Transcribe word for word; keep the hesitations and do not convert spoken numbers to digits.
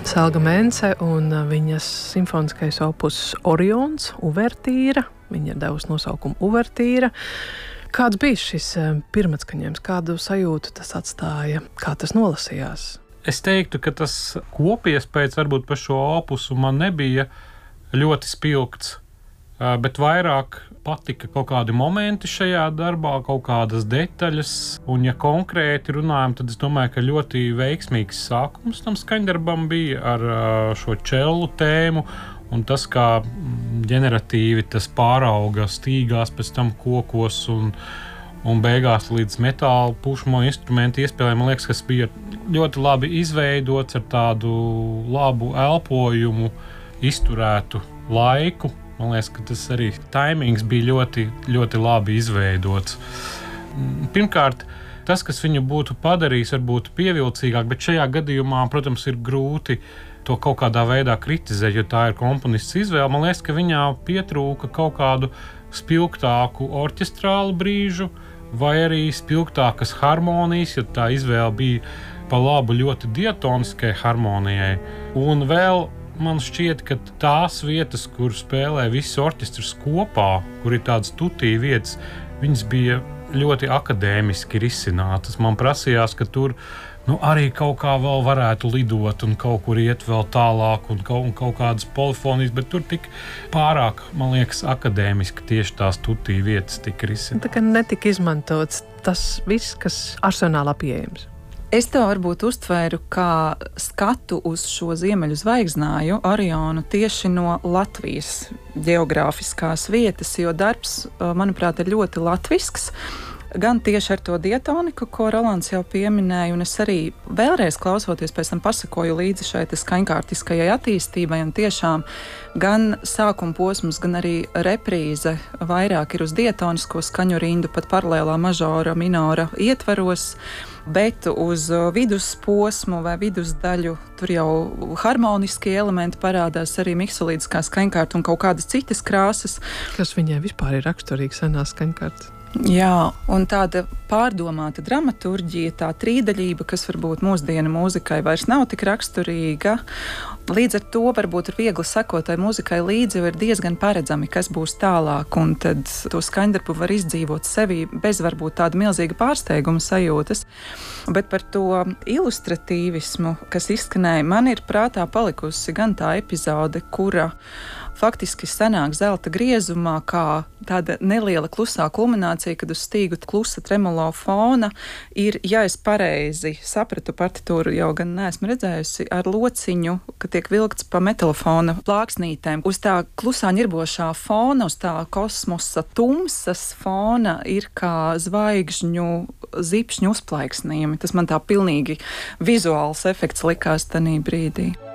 Selga Mence un viņas simfoniskais opus Orions, uvertīra. Viņa ir devusi nosaukumu uvertīra. Kāds bija šis pirmatskaņojums? Kādu sajūtu tas atstāja? Kā tas nolasījās? Es teiktu, ka tas kopiespējas varbūt par šo opusu man nebija ļoti spilgts, bet vairāk patika kaut kādi momenti šajā darbā, kaut kādas detaļas. Un, ja konkrēti runājam, tad es domāju, ka ļoti veiksmīgs sākums tam skaņdarbam bija ar šo čellu tēmu. Un tas, kā ģeneratīvi tas pārauga stīgās, pēc tam kokos un, un beigās līdz metāla pušamo instrumentu iespēlē, man liekas, kas bija ļoti labi izveidots ar tādu labu elpojumu, izturētu laiku. Man liekas, ka tas arī taimings bija ļoti, ļoti labi izveidots. Pirmkārt, tas, kas viņu būtu padarījis, varbūt pievilcīgāk, bet šajā gadījumā, protams, ir grūti to kaut kādā veidā kritizēt, jo tā ir komponists izvēle. Man liekas, ka viņā pietrūka kaut kādu spilgtāku orķestrālu brīžu vai arī spilgtākas harmonijas, jo tā izvēle bija pa labu ļoti diatoniskai harmonijai. Un vēl man šķiet, ka tās vietas, kur spēlē viss orķestrs kopā, kur ir tādas tutī vietas, viņas bija ļoti akadēmiski risinātas. Man prasījās, ka tur nu, arī kaut kā vēl varētu lidot un kaut kur iet vēl tālāk un kaut, un kaut kādas polifonijas, bet tur tik pārāk, man liekas, akadēmiski tieši tās tutī vietas tika risinātas. Tā kā netika izmantots tas viss, kas arsenālā pieejams. Es to varbūt uztvēru kā skatu uz šo ziemeļu zvaigznāju Orionu tieši no Latvijas geogrāfiskās vietas, jo darbs, manuprāt, ir ļoti latvisks. Gan tieši ar to diatoniku, ko Rolands jau pieminēja, un es arī vēlreiz klausoties pēc tam pasakoju līdzi šai skaņkārtiskajai attīstībai, un tiešām gan sākuma posms, gan arī reprīze vairāk ir uz diatonisko skaņu rindu, pat paralēlā mažora, minora ietvaros, bet uz vidusposmu vai vidusdaļu tur jau harmoniskie elementi parādās, arī miksolīdiskā skaņkārta un kaut kādas citas krāsas. Kas viņai vispār ir raksturīgi senā skaņkārta? Jā, un tāda pārdomāta dramaturģija, tā trīdaļība, kas varbūt mūsdienu mūzikai vairs nav tik raksturīga. Līdz ar to varbūt ir viegli sekot tai mūzikai līdzi, jo ir diezgan paredzami, kas būs tālāk, un tad to skaņdarbu var izdzīvot sevi bez varbūt tāda milzīga pārsteiguma sajūtas. Bet par to ilustratīvismu, kas izskanēja, man ir prātā palikusi gan tā epizode, kura faktiski sanāk zelta griezumā, kā tāda neliela klusā kulminācija, kad uz stīgu klusa tremolo fona ir, ja es pareizi sapratu partitūru, jau gan neesmu redzējusi, ar lociņu, ka tiek vilkts pa metalofona plāksnītēm. Uz tā klusā ņirbošā fona, uz tā kosmosa tumsas fona ir kā zvaigžņu zipšņu uzplaiksnījumi. Tas man tā pilnīgi vizuāls efekts likās tanī brīdī.